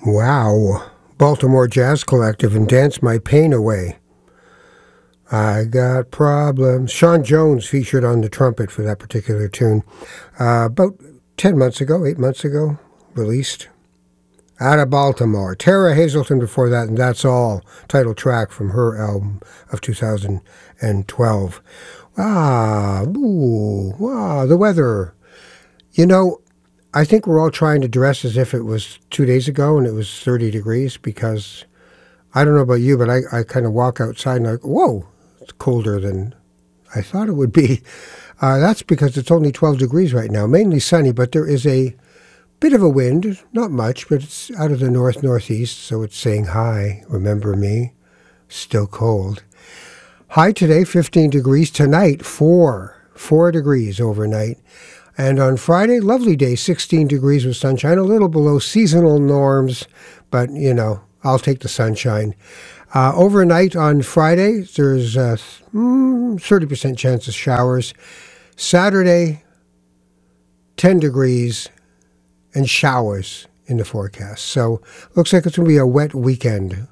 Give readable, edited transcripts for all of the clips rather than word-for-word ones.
Wow. Baltimore Jazz Collective and Dance My Pain Away. I Got Problems. Sean Jones featured on the trumpet for that particular tune. About 8 months ago, released. Out of Baltimore. Tara Hazelton before that, and That's All, title track from her album of 2012. The weather. You know, I think we're all trying to dress as if it was 2 days ago and it was 30 degrees because, I don't know about you, but I kind of walk outside and I'm like, whoa, it's colder than I thought it would be. That's because it's only 12 degrees right now, mainly sunny, but there is a bit of a wind, not much, but it's out of the north-northeast, so it's saying hi, remember me, still cold. High today, 15 degrees. Tonight, 4 degrees overnight. And on Friday, lovely day, 16 degrees with sunshine, a little below seasonal norms, but, you know, I'll take the sunshine. Overnight on Friday, there's a 30% chance of showers. Saturday, 10 degrees and showers in the forecast. So looks like it's going to be a wet weekend.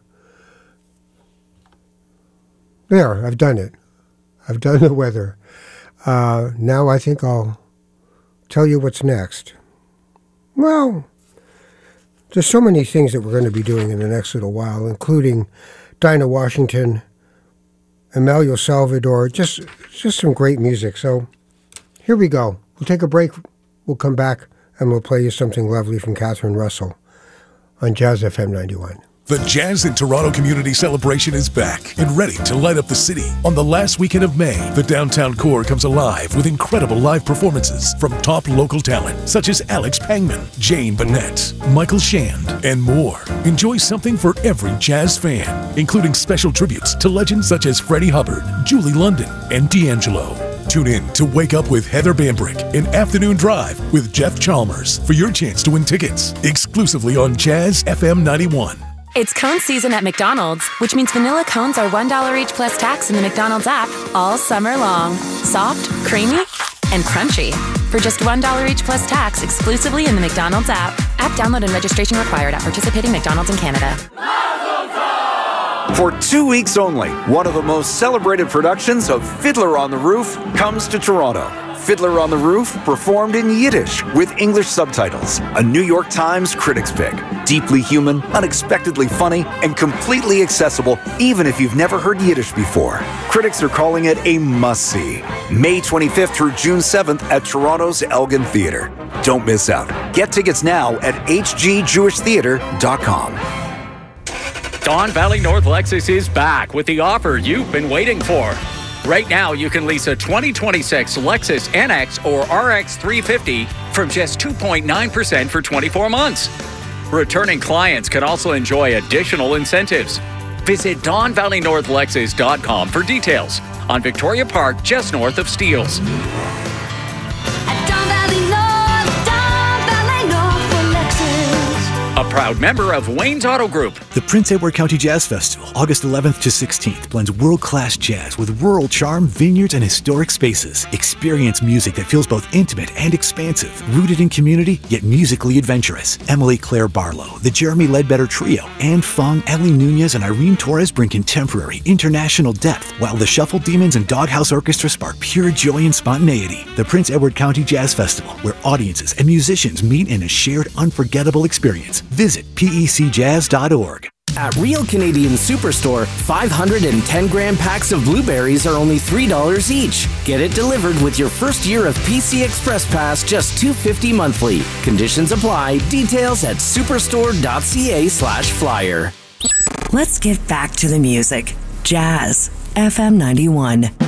There, I've done it. I've done the weather. Now I think I'll tell you what's next. Well, there's so many things that we're going to be doing in the next little while, including Dinah Washington, Emilio Salvador, just some great music. So here we go. We'll take a break. We'll come back and we'll play you something lovely from Catherine Russell on Jazz FM 91. The Jazz in Toronto Community Celebration is back and ready to light up the city. On the last weekend of May, the downtown core comes alive with incredible live performances from top local talent such as Alex Pangman, Jane Bennett, Michael Shand, and more. Enjoy something for every jazz fan, including special tributes to legends such as Freddie Hubbard, Julie London, and D'Angelo. Tune in to Wake Up with Heather Bambrick, an afternoon drive with Jeff Chalmers for your chance to win tickets exclusively on Jazz FM 91. It's cone season at McDonald's, which means vanilla cones are $1 each plus tax in the McDonald's app all summer long. Soft, creamy, and crunchy. For just $1 each plus tax exclusively in the McDonald's app. App download and registration required at participating McDonald's in Canada. For 2 weeks only, one of the most celebrated productions of Fiddler on the Roof comes to Toronto. Fiddler on the Roof, performed in Yiddish with English subtitles. A New York Times critics pick. Deeply human, unexpectedly funny, and completely accessible even if you've never heard Yiddish before. Critics are calling it a must-see. May 25th through June 7th at Toronto's Elgin Theatre. Don't miss out. Get tickets now at hgjewishtheatre.com. Don Valley North Lexus is back with the offer you've been waiting for. Right now, you can lease a 2026 Lexus NX or RX 350 from just 2.9% for 24 months. Returning clients can also enjoy additional incentives. Visit DonValleyNorthLexus.com for details on Victoria Park, just north of Steeles. A proud member of Wayne's Auto Group. The Prince Edward County Jazz Festival, August 11th to 16th, blends world-class jazz with rural charm, vineyards, and historic spaces. Experience music that feels both intimate and expansive, rooted in community, yet musically adventurous. Emily Claire Barlow, the Jeremy Ledbetter Trio, Anne Fung, Ellie Nunez, and Irene Torres bring contemporary, international depth, while the Shuffle Demons and Doghouse Orchestra spark pure joy and spontaneity. The Prince Edward County Jazz Festival, where audiences and musicians meet in a shared, unforgettable experience. Visit pecjazz.org. At Real Canadian Superstore, 510-gram packs of blueberries are only $3 each. Get it delivered with your first year of PC Express Pass, just $2.50 monthly. Conditions apply. Details at superstore.ca/flyer. Let's get back to the music. Jazz FM 91.